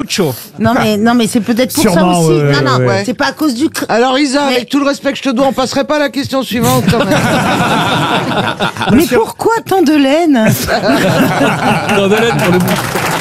chaud. Non mais c'est peut-être pour Sûrement, ça aussi. ouais. C'est pas à cause du. Alors Isa, Mais- avec tout le respect que je te dois, on passerait pas à la question suivante quand même. Mais pourquoi tant de laine? Dans de l'aide pour le bout.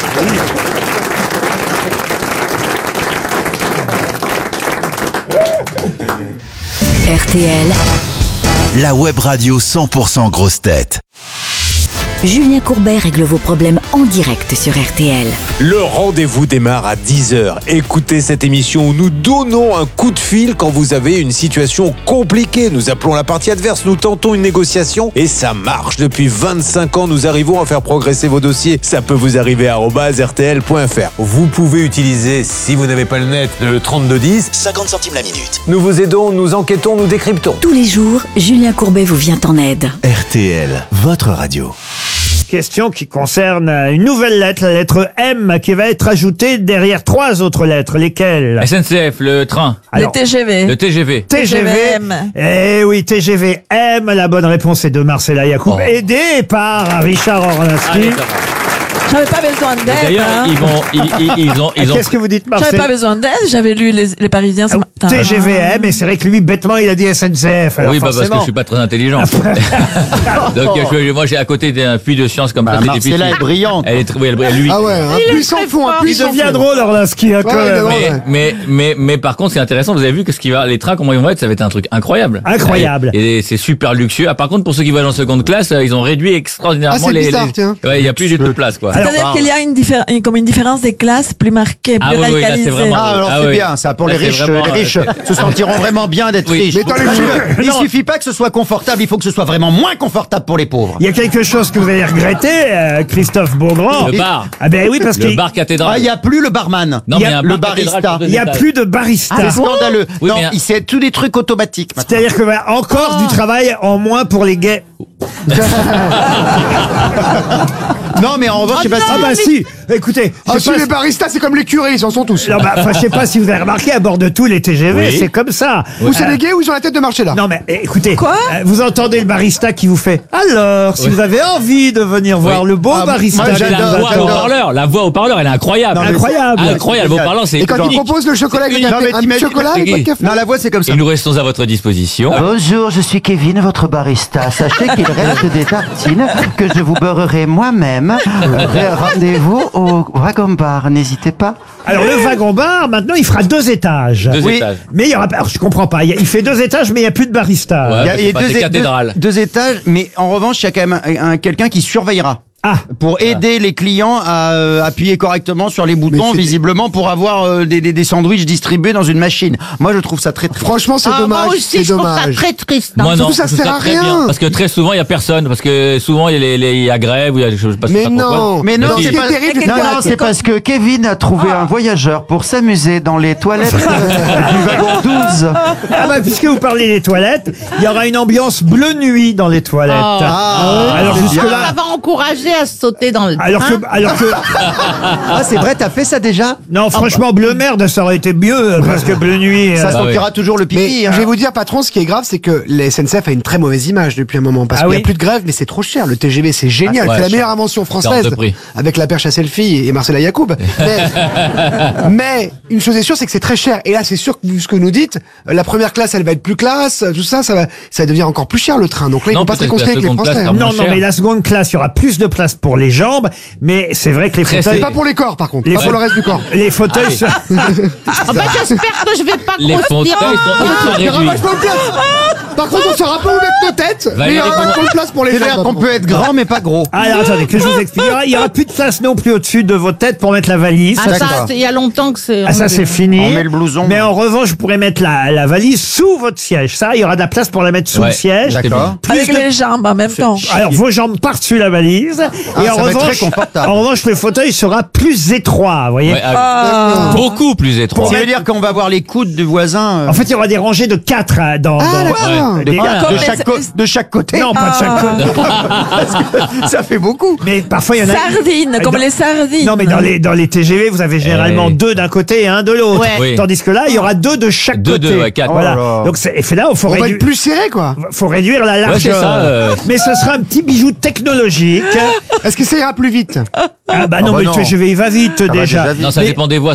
RTL, La web radio 100% grosse tête. Julien Courbet règle vos problèmes en direct sur RTL. Le rendez-vous démarre à 10h. Écoutez cette émission où nous donnons un coup de fil quand vous avez une situation compliquée. Nous appelons la partie adverse, nous tentons une négociation et ça marche. Depuis 25 ans, nous arrivons à faire progresser vos dossiers. Ça peut vous arriver à @rtl.fr. Vous pouvez utiliser, si vous n'avez pas le net, le 3210. 50 centimes la minute. Nous vous aidons, nous enquêtons, nous décryptons. Tous les jours, Julien Courbet vous vient en aide. RTL, votre radio. Question qui concerne une nouvelle lettre, la lettre M, qui va être ajoutée derrière 3 autres lettres. Lesquelles? SNCF, le train. Alors, Les TGV. Le TGV. TGV. TGVM. Eh oui, TGVM. La bonne réponse est de Marcella Yacoub, Oh. aidée par Richard Orlinski. Allez, ça va. J'avais pas besoin d'aide. D'ailleurs, hein. ils ont. Qu'est-ce que vous dites, J'avais Marcella? pas besoin d'aide. J'avais lu les Parisiens ce matin. TGVM, et c'est vrai que lui, bêtement, il a dit SNCF. Alors Oui, parce que forcément. je suis pas très intelligent. Donc, moi, j'ai à côté d'un puits de science comme ça. c'est difficile. Marcella est brillante. Elle est oui, lui. Ah ouais, un puissant fond, un Il puissant devient fond. drôle, Orlinski, hein, quand Ouais, même. ouais. Mais par contre, c'est intéressant. Vous avez vu que les trains, comment ils vont être, ça va être un truc incroyable. Incroyable. Et c'est super luxueux. Ah, par contre, pour ceux qui vont en seconde classe, ils ont réduit extraordinairement Ah, c'est bizarre, tiens. Ouais, il y a plus du tout de place, quoi. C'est-à-dire qu'il y a comme une différence des classes plus marquée, plus Ah oui, oui, là, radicalisée. c'est vraiment- Ah, alors Ah c'est oui. bien, ça, pour Là, les riches. c'est vraiment, Les riches se sentiront vraiment bien d'être Oui. riches. Mais attends, Parce les- que il suffit pas que ce soit confortable, il faut que ce soit vraiment moins confortable pour les pauvres. Il y a quelque chose que vous allez regretter, Christophe Beaugrand. Le bar. Ah ben oui, parce Le qu'il bar cathédrale. Ah, il n'y a plus le barman. Non, il y mais a un le bar cathédrale barista. sur deux il n'y a étages. plus de barista. C'est scandaleux. Oui, non, mais- c'est tous des trucs automatiques maintenant. C'est-à-dire que voilà, encore du travail en moins pour les gays. Non, mais en revanche, je sais pas si... Ah bah si, écoutez, Ah je si, sais pas les baristas, c'est comme les curés, ils en sont tous. non, bah, enfin, je sais pas si vous avez remarqué, à bord de tous les TGV, Oui. c'est comme ça. Ou c'est des gays ou ils ont la tête de marché là. Non mais écoutez, Quoi vous entendez le barista qui vous fait alors, si Oui. vous avez envie de venir voir le beau Ah, barista, moi, C'est la J'adore, voix au j'adore. parleur. La voix au parleur, elle est incroyable. Non, mais incroyable. Incroyable. Au parleur, c'est Et quand ils unique. proposent le chocolat avec Non, mais un petit t'imagines- chocolat et pas de café. Non, la voix, c'est comme ça. Et nous restons à votre disposition. Bonjour, je suis Kevin, votre barista. Sachez qu'il reste des tartines que je vous beurrerai moi-même. Rendez-vous au Wagon Bar, n'hésitez pas. Alors le wagon bar, maintenant il fera 2 étages. Deux Oui. étages. Mais il y aura alors, je comprends pas, il fait 2 étages mais il y a plus de barista. Ouais. Il y a c'est pas des cathédrales. deux étages, mais en revanche, il y a quand même quelqu'un qui surveillera. Ah, Pour aider les clients à appuyer correctement sur les boutons, c'est- visiblement pour avoir des sandwichs distribués dans une machine. Moi, je trouve ça très triste. Franchement, c'est Moi dommage. aussi, C'est je trouve ça dommage. très triste. Moi non, surtout, ça je trouve sert à très rien. bien. Parce que très souvent, il y a personne. Parce que souvent, il y a grève ou il y a des choses. Je sais pas Mais pourquoi. non. Mais non, ce c'est qui est pas- terrible, Non, non, c'est parce que Kevin a trouvé un voyageur pour s'amuser dans les toilettes du wagon 12. ah bah, puisque vous parlez des toilettes, il y aura une ambiance bleu nuit dans les toilettes. Alors c'est jusque Ça là, va encourager à sauter dans le alors train. que Ah, c'est vrai, t'as fait ça déjà? non, franchement, bleu merde, ça aurait été mieux parce que bleu nuit. Ça Ah sentira toujours le Mais pipi. hein. je vais vous dire, patron, ce qui est grave, c'est que la SNCF a une très mauvaise image depuis un moment. Parce Ah qu'il n'y oui. a plus de grève, mais c'est trop cher. Le TGV, c'est génial. Ah, c'est la ouais, meilleure invention française. de prix. Avec la perche à selfie et Marcella Yacoub. Mais une chose est sûre, c'est que c'est très cher. Et là, c'est sûr que vu ce que nous dites, la première classe, elle va être plus classe. Tout ça, ça va devenir encore plus cher, le train. Donc là, ils Non, vont pas se peut-être que la réconcilier avec les seconde classe Français. sera moins Non, cher. mais la seconde classe, il y aura plus de place pour les jambes, mais c'est vrai que les Très fauteuils, C'est pas pour les corps, par contre. Les Pas pour le fa- reste du corps. les fauteuils, Ah Ah bah, j'espère que je vais pas Les grossir. fauteuils sont ultra Il y aura réduits. vachement de place. Par contre, on saura pas où mettre nos têtes. Mais il y aura Valérie, vachement de place pour les C'est-à-dire jambes. qu'on peut être grand, mais pas gros. Ah, alors, attendez, que je vous explique. Il y aura plus de place non plus au-dessus de vos têtes pour mettre la valise. Ah, Ça, ça, D'accord. il y a longtemps que c'est. ah, ça, c'est fini. On met le blouson. Mais en revanche, vous pourrez mettre la valise sous votre siège. Ça, il y aura de la place pour la mettre sous Ouais. le siège. D'accord. Plus Avec de- les jambes en même temps. Alors, vos jambes par-dessus la valise. Et en ça va être revanche, très confortable. en revanche, le fauteuil sera plus étroit, vous voyez. Ouais, beaucoup plus étroit. Ça veut dire qu'on va voir les coudes du voisin. En fait, il y aura des rangées de 4 dans. Ah, d'accord. Ouais. des- Voilà, Comme de, les- de chaque côté. Non, pas de chaque côté. Ça fait beaucoup. Mais parfois, il y en a. Sardines, comme Dans- les sardines. Non, mais dans les TGV, vous avez généralement Eh. 2 d'un côté et 1 de l'autre. Ouais. Oui. Tandis que là, il y aura 2 de chaque Deux, côté. deux, ouais, 4. Voilà. Oh là là. Donc, et fait là, il faut On va réduire. être plus serré, quoi. Faut réduire la Ouais, c'est largeur. ça. Mais ce sera un petit bijou technologique. Est-ce que ça ira plus vite? Ah bah non, bah mais non. le TGV il va vite va déjà. déjà vite. Non, ça Mais- dépend des voies.